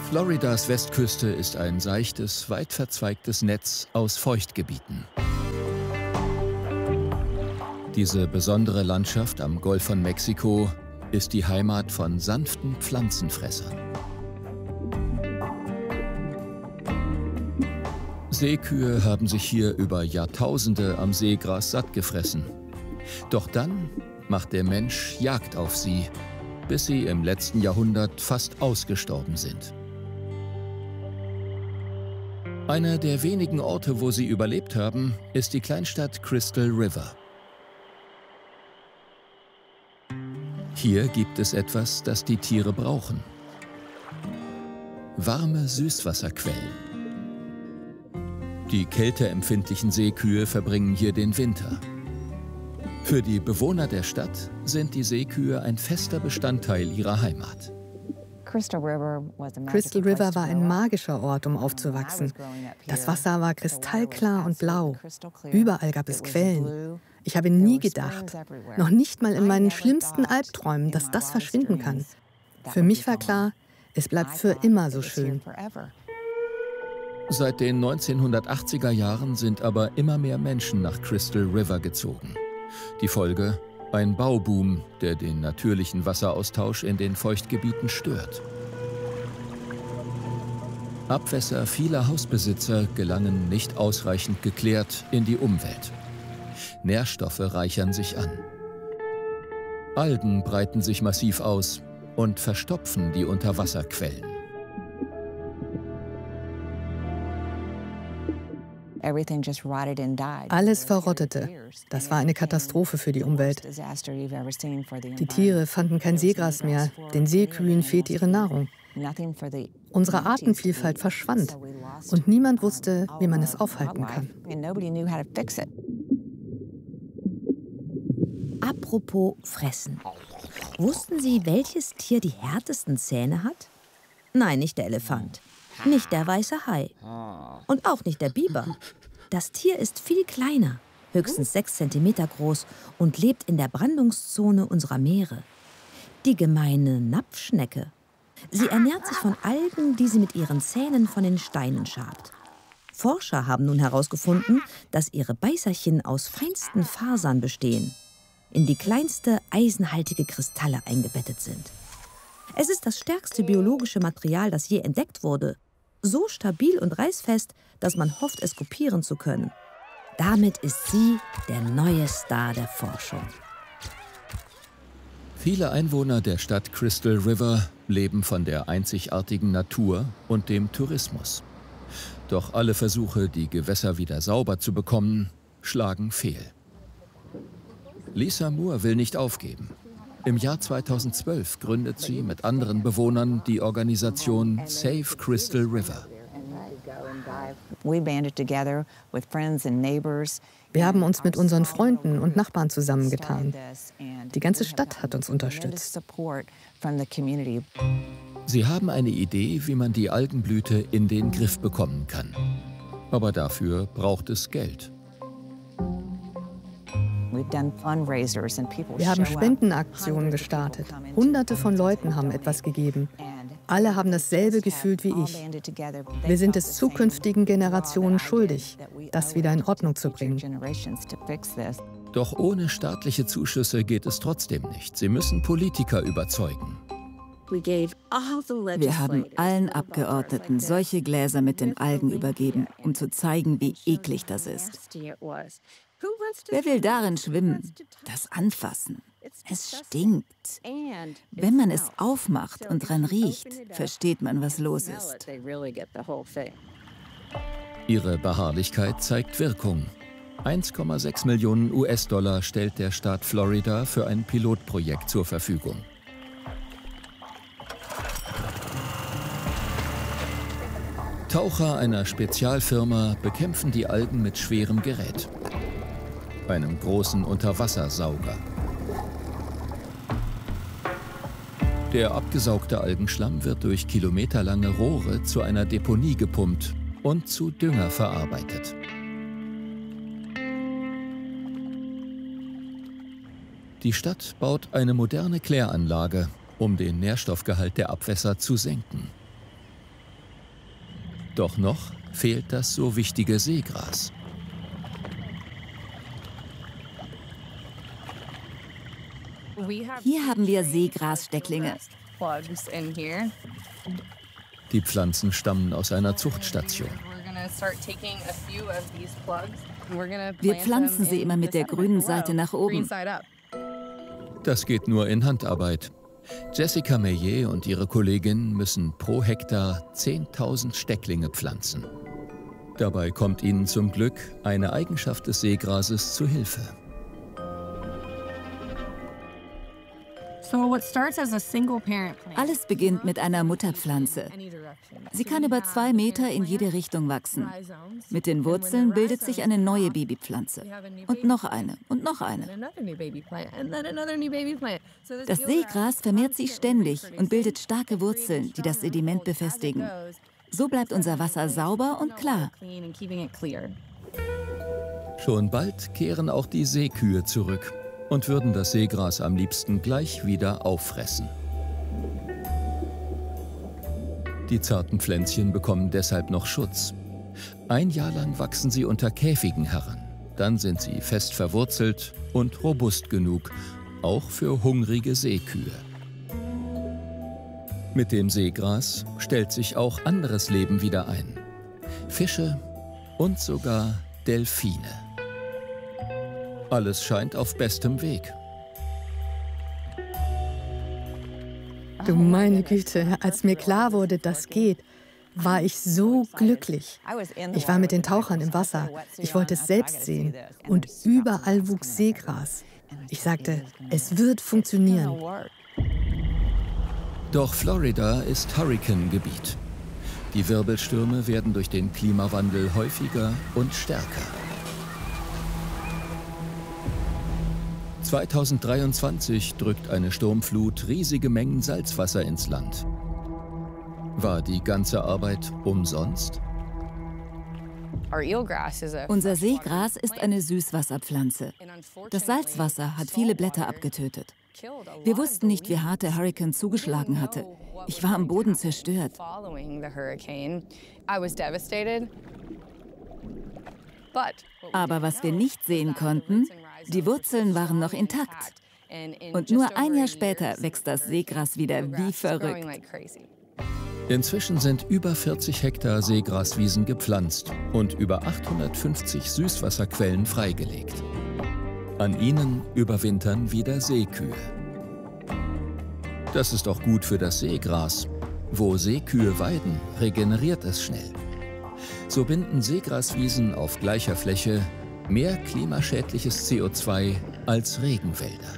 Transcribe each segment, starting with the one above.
Floridas Westküste ist ein seichtes, weit verzweigtes Netz aus Feuchtgebieten. Diese besondere Landschaft am Golf von Mexiko ist die Heimat von sanften Pflanzenfressern. Seekühe haben sich hier über Jahrtausende am Seegras satt gefressen. Doch dann macht der Mensch Jagd auf sie, bis sie im letzten Jahrhundert fast ausgestorben sind. Einer der wenigen Orte, wo sie überlebt haben, ist die Kleinstadt Crystal River. Hier gibt es etwas, das die Tiere brauchen: warme Süßwasserquellen. Die kälteempfindlichen Seekühe verbringen hier den Winter. Für die Bewohner der Stadt sind die Seekühe ein fester Bestandteil ihrer Heimat. Crystal River war ein magischer Ort, um aufzuwachsen. Das Wasser war kristallklar und blau. Überall gab es Quellen. Ich habe nie gedacht, noch nicht mal in meinen schlimmsten Albträumen, dass das verschwinden kann. Für mich war klar, es bleibt für immer so schön. Seit den 1980er Jahren sind aber immer mehr Menschen nach Crystal River gezogen. Die Folge: ein Bauboom, der den natürlichen Wasseraustausch in den Feuchtgebieten stört. Abwässer vieler Hausbesitzer gelangen nicht ausreichend geklärt in die Umwelt. Nährstoffe reichern sich an. Algen breiten sich massiv aus und verstopfen die Unterwasserquellen. Alles verrottete. Das war eine Katastrophe für die Umwelt. Die Tiere fanden kein Seegras mehr. Den Seekühen fehlte ihre Nahrung. Unsere Artenvielfalt verschwand. Und niemand wusste, wie man es aufhalten kann. Apropos Fressen. Wussten Sie, welches Tier die härtesten Zähne hat? Nein, nicht der Elefant. Nicht der weiße Hai. Und auch nicht der Biber. Das Tier ist viel kleiner, höchstens 6 cm groß und lebt in der Brandungszone unserer Meere. Die gemeine Napfschnecke. Sie ernährt sich von Algen, die sie mit ihren Zähnen von den Steinen schabt. Forscher haben nun herausgefunden, dass ihre Beißerchen aus feinsten Fasern bestehen, in die kleinste eisenhaltige Kristalle eingebettet sind. Es ist das stärkste biologische Material, das je entdeckt wurde. So stabil und reißfest, dass man hofft, es kopieren zu können. Damit ist sie der neue Star der Forschung. Viele Einwohner der Stadt Crystal River leben von der einzigartigen Natur und dem Tourismus. Doch alle Versuche, die Gewässer wieder sauber zu bekommen, schlagen fehl. Lisa Moore will nicht aufgeben. Im Jahr 2012 gründet sie mit anderen Bewohnern die Organisation Save Crystal River. Wir haben uns mit unseren Freunden und Nachbarn zusammengetan. Die ganze Stadt hat uns unterstützt. Sie haben eine Idee, wie man die Algenblüte in den Griff bekommen kann. Aber dafür braucht es Geld. Wir haben Spendenaktionen gestartet. Hunderte von Leuten haben etwas gegeben. Alle haben dasselbe gefühlt wie ich. Wir sind es zukünftigen Generationen schuldig, das wieder in Ordnung zu bringen. Doch ohne staatliche Zuschüsse geht es trotzdem nicht. Sie müssen Politiker überzeugen. Wir haben allen Abgeordneten solche Gläser mit den Algen übergeben, um zu zeigen, wie eklig das ist. Wer will darin schwimmen? Das anfassen. Es stinkt. Wenn man es aufmacht und dran riecht, versteht man, was los ist. Ihre Beharrlichkeit zeigt Wirkung. 1,6 Millionen US-Dollar stellt der Staat Florida für ein Pilotprojekt zur Verfügung. Taucher einer Spezialfirma bekämpfen die Algen mit schwerem Gerät, einem großen Unterwassersauger. Der abgesaugte Algenschlamm wird durch kilometerlange Rohre zu einer Deponie gepumpt und zu Dünger verarbeitet. Die Stadt baut eine moderne Kläranlage, um den Nährstoffgehalt der Abwässer zu senken. Doch noch fehlt das so wichtige Seegras. Hier haben wir Seegrasstecklinge. Die Pflanzen stammen aus einer Zuchtstation. Wir pflanzen sie immer mit der grünen Seite nach oben. Das geht nur in Handarbeit. Jessica Meillet und ihre Kollegin müssen pro Hektar 10.000 Stecklinge pflanzen. Dabei kommt ihnen zum Glück eine Eigenschaft des Seegrases zu Hilfe. Alles beginnt mit einer Mutterpflanze. Sie kann über 2 Meter in jede Richtung wachsen. Mit den Wurzeln bildet sich eine neue Babypflanze. Und noch eine und noch eine. Das Seegras vermehrt sich ständig und bildet starke Wurzeln, die das Sediment befestigen. So bleibt unser Wasser sauber und klar. Schon bald kehren auch die Seekühe zurück und würden das Seegras am liebsten gleich wieder auffressen. Die zarten Pflänzchen bekommen deshalb noch Schutz. 1 Jahr lang wachsen sie unter Käfigen heran. Dann sind sie fest verwurzelt und robust genug, auch für hungrige Seekühe. Mit dem Seegras stellt sich auch anderes Leben wieder ein. Fische und sogar Delfine. Alles scheint auf bestem Weg. Du meine Güte, als mir klar wurde, das geht, war ich so glücklich. Ich war mit den Tauchern im Wasser. Ich wollte es selbst sehen. Und überall wuchs Seegras. Ich sagte, es wird funktionieren. Doch Florida ist Hurrikangebiet. Die Wirbelstürme werden durch den Klimawandel häufiger und stärker. 2023 drückt eine Sturmflut riesige Mengen Salzwasser ins Land. War die ganze Arbeit umsonst? Unser Seegras ist eine Süßwasserpflanze. Das Salzwasser hat viele Blätter abgetötet. Wir wussten nicht, wie hart der Hurrikan zugeschlagen hatte. Ich war am Boden zerstört. Aber was wir nicht sehen konnten, die Wurzeln waren noch intakt. Und nur 1 Jahr später wächst das Seegras wieder wie verrückt. Inzwischen sind über 40 Hektar Seegraswiesen gepflanzt und über 850 Süßwasserquellen freigelegt. An ihnen überwintern wieder Seekühe. Das ist auch gut für das Seegras. Wo Seekühe weiden, regeneriert es schnell. So binden Seegraswiesen auf gleicher Fläche mehr klimaschädliches CO2 als Regenwälder.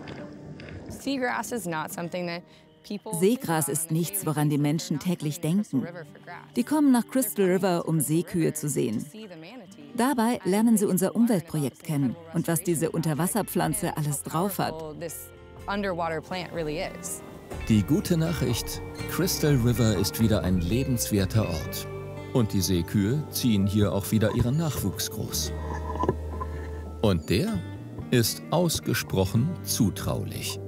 Seegras ist nichts, woran die Menschen täglich denken. Die kommen nach Crystal River, um Seekühe zu sehen. Dabei lernen sie unser Umweltprojekt kennen und was diese Unterwasserpflanze alles drauf hat. Die gute Nachricht: Crystal River ist wieder ein lebenswerter Ort. Und die Seekühe ziehen hier auch wieder ihren Nachwuchs groß. Und der ist ausgesprochen zutraulich.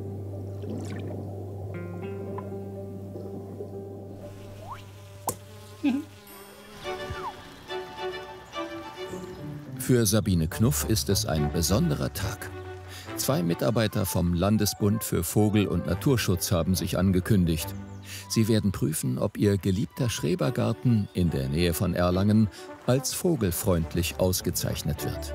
Für Sabine Knuff ist es ein besonderer Tag. 2 Mitarbeiter vom Landesbund für Vogel- und Naturschutz haben sich angekündigt. Sie werden prüfen, ob ihr geliebter Schrebergarten in der Nähe von Erlangen als vogelfreundlich ausgezeichnet wird.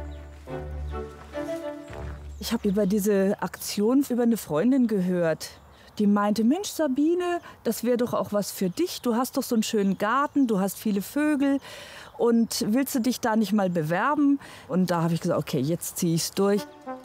Ich habe über diese Aktion über eine Freundin gehört. Die meinte, Mensch Sabine, das wäre doch auch was für dich. Du hast doch so einen schönen Garten, du hast viele Vögel. Und willst du dich da nicht mal bewerben? Und da habe ich gesagt, okay, jetzt ziehe ich es durch.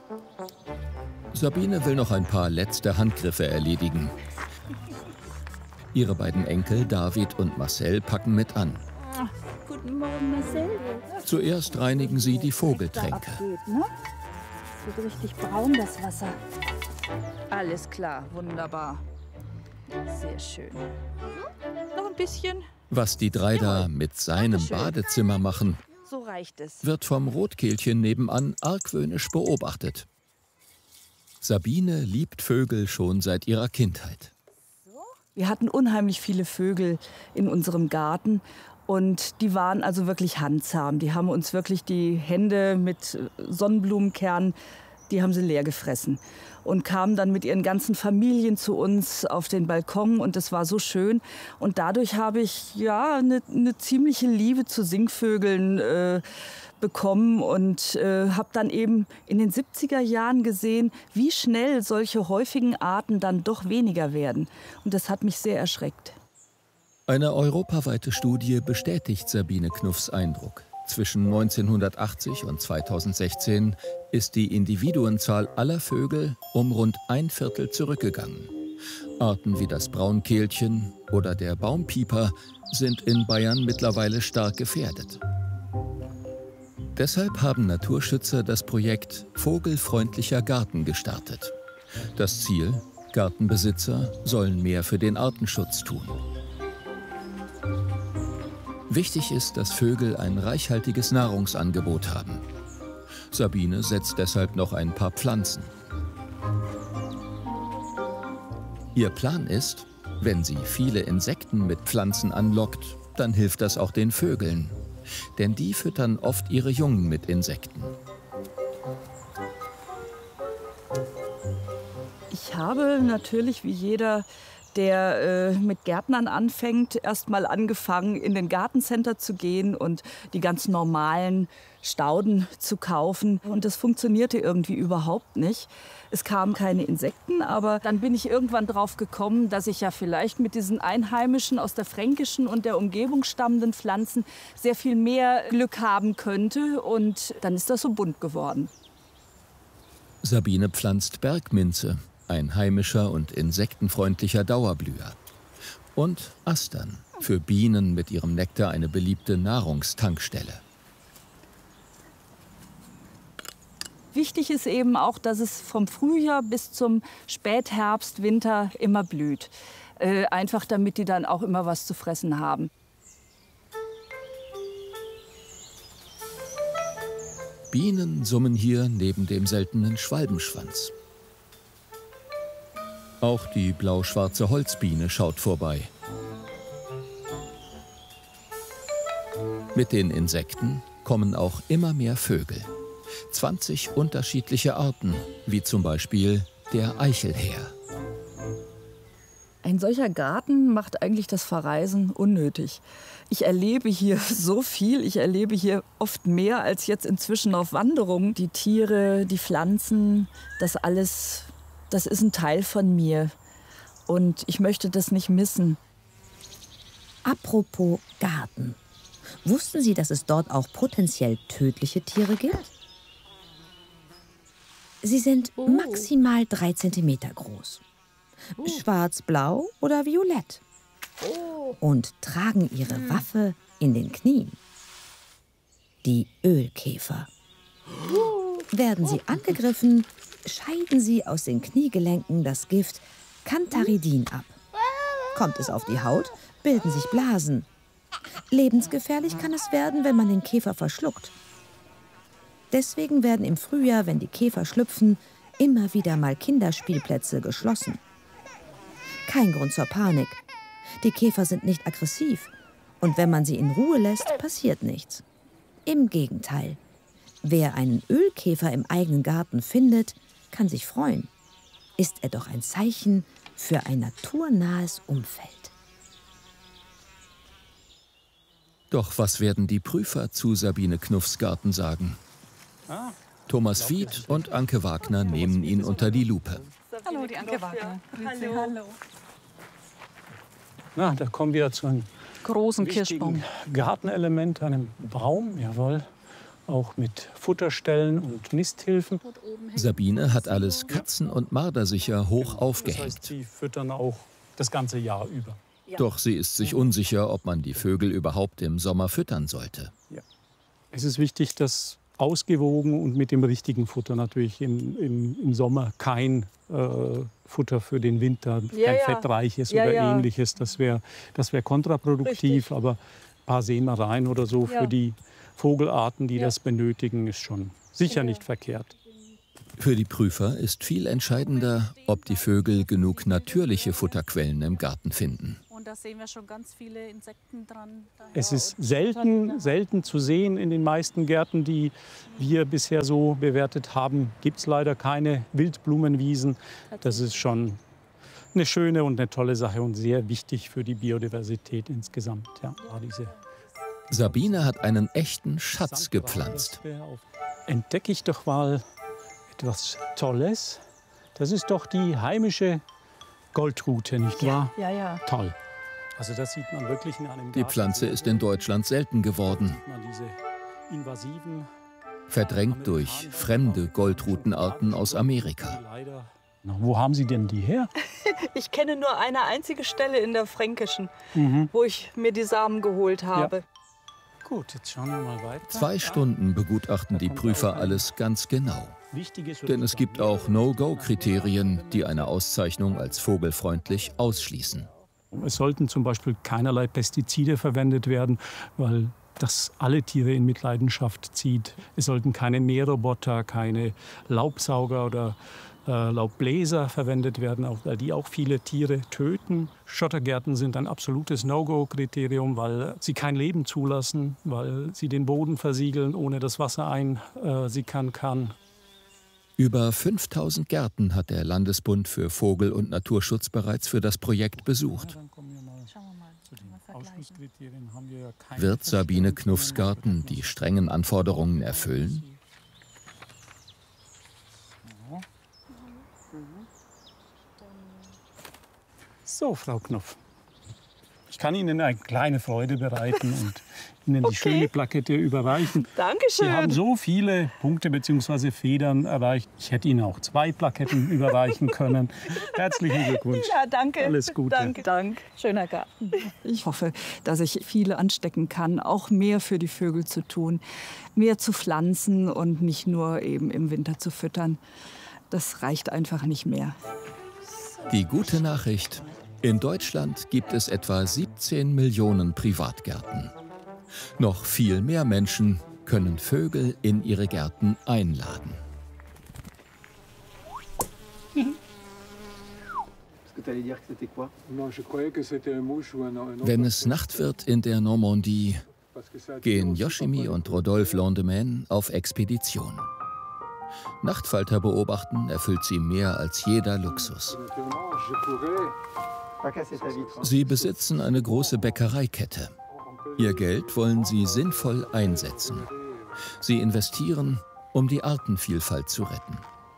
Sabine will noch ein paar letzte Handgriffe erledigen. Ihre beiden Enkel David und Marcel packen mit an. Guten Morgen, Marcel. Zuerst reinigen sie die Vogeltränke. Wird richtig braun, das Wasser. Alles klar, wunderbar. Sehr schön. Noch ein bisschen. Was die 3 da mit seinem Badezimmer machen, So reicht es. wird vom Rotkehlchen nebenan argwöhnisch beobachtet. Sabine liebt Vögel schon seit ihrer Kindheit. Wir hatten unheimlich viele Vögel in unserem Garten. Und die waren also wirklich handzahm. Die haben uns wirklich die Hände mit Sonnenblumenkernen, die haben sie leer gefressen. Und kamen dann mit ihren ganzen Familien zu uns auf den Balkon. Und das war so schön. Und dadurch habe ich eine ziemliche Liebe zu Singvögeln bekommen und habe dann eben in den 70er Jahren gesehen, wie schnell solche häufigen Arten dann doch weniger werden. Und das hat mich sehr erschreckt. Eine europaweite Studie bestätigt Sabine Knuffs Eindruck. Zwischen 1980 und 2016 ist die Individuenzahl aller Vögel um rund 1/4 zurückgegangen. Arten wie das Braunkehlchen oder der Baumpieper sind in Bayern mittlerweile stark gefährdet. Deshalb haben Naturschützer das Projekt Vogelfreundlicher Garten gestartet. Das Ziel: Gartenbesitzer sollen mehr für den Artenschutz tun. Wichtig ist, dass Vögel ein reichhaltiges Nahrungsangebot haben. Sabine setzt deshalb noch ein paar Pflanzen. Ihr Plan ist, wenn sie viele Insekten mit Pflanzen anlockt, dann hilft das auch den Vögeln. Denn die füttern oft ihre Jungen mit Insekten. Ich habe natürlich, wie jeder, der mit Gärtnern anfängt, erst mal angefangen, in den Gartencenter zu gehen und die ganz normalen Stauden zu kaufen. Und das funktionierte irgendwie überhaupt nicht. Es kamen keine Insekten, aber dann bin ich irgendwann drauf gekommen, dass ich ja vielleicht mit diesen einheimischen, aus der fränkischen und der Umgebung stammenden Pflanzen sehr viel mehr Glück haben könnte. Und dann ist das so bunt geworden. Sabine pflanzt Bergminze, ein heimischer und insektenfreundlicher Dauerblüher. Und Astern, für Bienen mit ihrem Nektar eine beliebte Nahrungstankstelle. Wichtig ist eben auch, dass es vom Frühjahr bis zum Spätherbst, Winter immer blüht. Einfach damit die dann auch immer was zu fressen haben. Bienen summen hier neben dem seltenen Schwalbenschwanz. Auch die blau-schwarze Holzbiene schaut vorbei. Mit den Insekten kommen auch immer mehr Vögel. 20 unterschiedliche Arten, wie zum Beispiel der Eichelhäher. Ein solcher Garten macht eigentlich das Verreisen unnötig. Ich erlebe hier so viel, ich erlebe hier oft mehr als jetzt inzwischen auf Wanderungen. Die Tiere, die Pflanzen, das alles, das ist ein Teil von mir. Und ich möchte das nicht missen. Apropos Garten. Wussten Sie, dass es dort auch potenziell tödliche Tiere gibt? Sie sind maximal 3 Zentimeter groß. Schwarz-blau oder violett. Und tragen ihre Waffe in den Knien. Die Ölkäfer. Werden sie angegriffen, scheiden sie aus den Kniegelenken das Gift Cantharidin ab. Kommt es auf die Haut, bilden sich Blasen. Lebensgefährlich kann es werden, wenn man den Käfer verschluckt. Deswegen werden im Frühjahr, wenn die Käfer schlüpfen, immer wieder mal Kinderspielplätze geschlossen. Kein Grund zur Panik. Die Käfer sind nicht aggressiv. Und wenn man sie in Ruhe lässt, passiert nichts. Im Gegenteil. Wer einen Ölkäfer im eigenen Garten findet, kann sich freuen. Ist er doch ein Zeichen für ein naturnahes Umfeld. Doch was werden die Prüfer zu Sabine Knuffs Garten sagen? Thomas Wied und Anke Wagner nehmen ihn unter die Lupe. Hallo, die Anke Wagner. Hallo. Na, da kommen wir zu einem Großen Kirschbaum. Gartenelement, einem Baum, jawohl. Auch mit Futterstellen und Nisthilfen. Sabine hat alles katzen- und mardersicher hoch Das aufgehängt. heißt, sie füttern auch das ganze Jahr über. Doch sie ist sich unsicher, ob man die Vögel überhaupt im Sommer füttern sollte. Ja. Es ist wichtig, dass ausgewogen und mit dem richtigen Futter natürlich im Sommer kein Futter für den Winter, kein fettreiches oder ähnliches. Das wär kontraproduktiv, Richtig. aber ein paar Sämereien oder so für die Vogelarten, die das benötigen, ist schon sicher nicht verkehrt. Für die Prüfer ist viel entscheidender, ob die Vögel genug natürliche Futterquellen im Garten finden. da sehen wir schon ganz viele Insekten dran. Es ist selten zu sehen in den meisten Gärten, die wir bisher so bewertet haben. Gibt es leider keine Wildblumenwiesen. Das ist schon eine schöne und eine tolle Sache und sehr wichtig für die Biodiversität insgesamt. Ja, Sabine hat einen echten Schatz gepflanzt. Entdecke ich doch mal etwas Tolles. Das ist doch die heimische Goldrute, nicht wahr? Ja, ja. Toll. Also das sieht man wirklich in einem Die Pflanze ist in Deutschland selten geworden. Verdrängt durch fremde Goldrutenarten aus Amerika. Wo haben Sie denn die her? Ich kenne nur eine einzige Stelle in der Fränkischen, wo ich mir die Samen geholt habe. Ja. Gut, jetzt schauen wir mal weiter. 2 Stunden begutachten die Prüfer alles ganz genau. Denn es gibt auch No-Go-Kriterien, die eine Auszeichnung als vogelfreundlich ausschließen. Es sollten zum Beispiel keinerlei Pestizide verwendet werden, weil das alle Tiere in Mitleidenschaft zieht. Es sollten keine Mähroboter, keine Laubsauger oder Laubbläser verwendet werden, weil die auch viele Tiere töten. Schottergärten sind ein absolutes No-Go-Kriterium, weil sie kein Leben zulassen, weil sie den Boden versiegeln, ohne dass Wasser einsickern kann. Über 5000 Gärten hat der Landesbund für Vogel- und Naturschutz bereits für das Projekt besucht. Wird Sabine Knuffs Garten die strengen Anforderungen erfüllen? So, Frau Knuff, ich kann Ihnen eine kleine Freude bereiten und Ihnen die schöne Plakette überreichen. Dankeschön. Sie haben so viele Punkte bzw. Federn erreicht. Ich hätte Ihnen auch 2 Plaketten überreichen können. Herzlichen Glückwunsch. Ja, danke. Alles Gute. Danke. Schöner Garten. Ich hoffe, dass ich viele anstecken kann, auch mehr für die Vögel zu tun, mehr zu pflanzen und nicht nur eben im Winter zu füttern. Das reicht einfach nicht mehr. Die gute Nachricht: In Deutschland gibt es etwa 17 Millionen Privatgärten. Noch viel mehr Menschen können Vögel in ihre Gärten einladen. Wenn es Nacht wird in der Normandie, gehen Yoshimi und Rodolphe Landemain auf Expedition. Nachtfalter beobachten erfüllt sie mehr als jeder Luxus. Sie besitzen eine große Bäckereikette. Ihr Geld wollen sie sinnvoll einsetzen. Sie investieren, um die Artenvielfalt zu retten.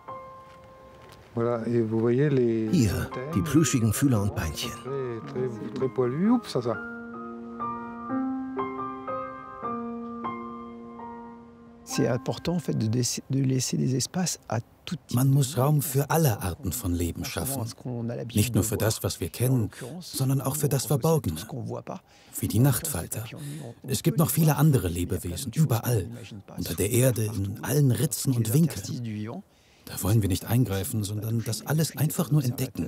Hier, die plüschigen Fühler und Beinchen. Man muss Raum für alle Arten von Leben schaffen. Nicht nur für das, was wir kennen, sondern auch für das Verborgene. Wie die Nachtfalter. Es gibt noch viele andere Lebewesen, überall. Unter der Erde, in allen Ritzen und Winkeln. Da wollen wir nicht eingreifen, sondern das alles einfach nur entdecken.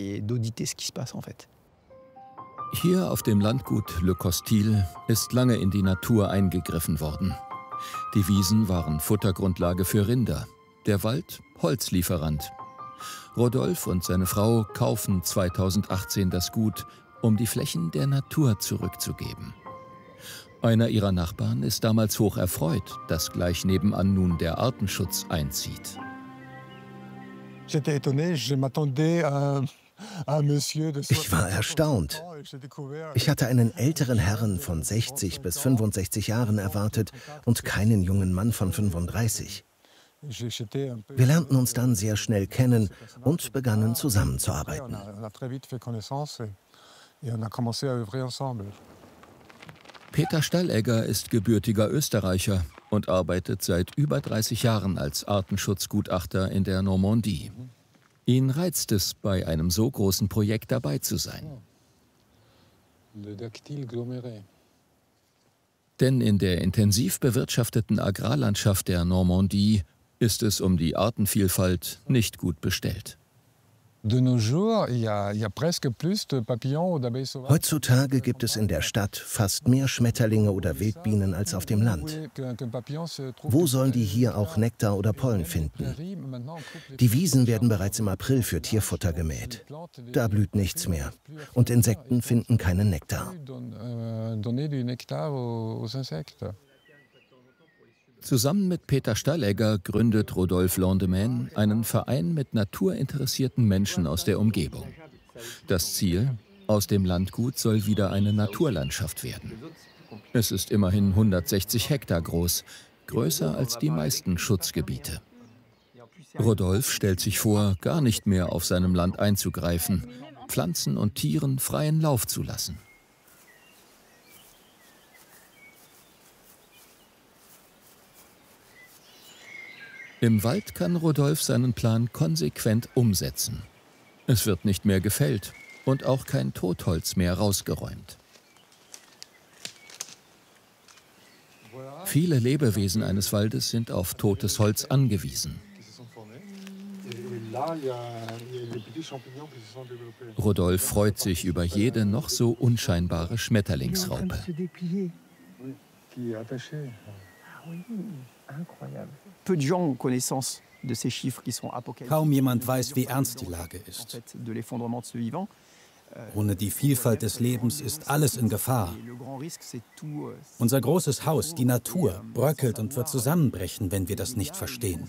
Hier auf dem Landgut Le Costil ist lange in die Natur eingegriffen worden. Die Wiesen waren Futtergrundlage für Rinder, der Wald Holzlieferant. Rodolphe und seine Frau kaufen 2018 das Gut, um die Flächen der Natur zurückzugeben. Einer ihrer Nachbarn ist damals hoch erfreut, dass gleich nebenan nun der Artenschutz einzieht. Ich war erstaunt. Ich hatte einen älteren Herrn von 60 bis 65 Jahren erwartet und keinen jungen Mann von 35. Wir lernten uns dann sehr schnell kennen und begannen zusammenzuarbeiten. Peter Stallegger ist gebürtiger Österreicher und arbeitet seit über 30 Jahren als Artenschutzgutachter in der Normandie. Ihn reizt es, bei einem so großen Projekt dabei zu sein. Denn in der intensiv bewirtschafteten Agrarlandschaft der Normandie ist es um die Artenvielfalt nicht gut bestellt. Heutzutage gibt es in der Stadt fast mehr Schmetterlinge oder Wildbienen als auf dem Land. Wo sollen die hier auch Nektar oder Pollen finden? Die Wiesen werden bereits im April für Tierfutter gemäht. Da blüht nichts mehr. Und Insekten finden keinen Nektar. Zusammen mit Peter Stallegger gründet Rodolphe Landemaine einen Verein mit naturinteressierten Menschen aus der Umgebung. Das Ziel: Aus dem Landgut soll wieder eine Naturlandschaft werden. Es ist immerhin 160 Hektar groß, größer als die meisten Schutzgebiete. Rodolphe stellt sich vor, gar nicht mehr auf seinem Land einzugreifen, Pflanzen und Tieren freien Lauf zu lassen. Im Wald kann Rodolphe seinen Plan konsequent umsetzen. Es wird nicht mehr gefällt und auch kein Totholz mehr rausgeräumt. Viele Lebewesen eines Waldes sind auf totes Holz angewiesen. Rodolphe freut sich über jede noch so unscheinbare Schmetterlingsraupe. Kaum jemand weiß, wie ernst die Lage ist. Ohne die Vielfalt des Lebens ist alles in Gefahr. Unser großes Haus, die Natur, bröckelt und wird zusammenbrechen, wenn wir das nicht verstehen.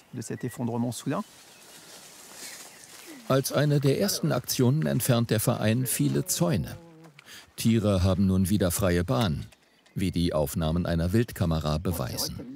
Als eine der ersten Aktionen entfernt der Verein viele Zäune. Tiere haben nun wieder freie Bahn, wie die Aufnahmen einer Wildkamera beweisen.